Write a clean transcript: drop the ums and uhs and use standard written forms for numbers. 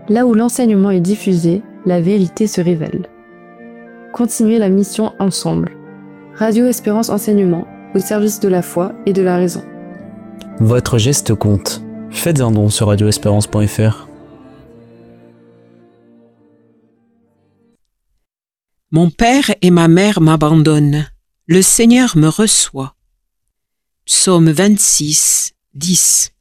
Là où l'enseignement est diffusé, la vérité se révèle. Continuez la mission ensemble. Radio Espérance Enseignement, au service de la foi et de la raison. Votre geste compte. Faites un don sur radioespérance.fr. Mon père et ma mère m'abandonnent. Le Seigneur me reçoit. Psaume 26, 10.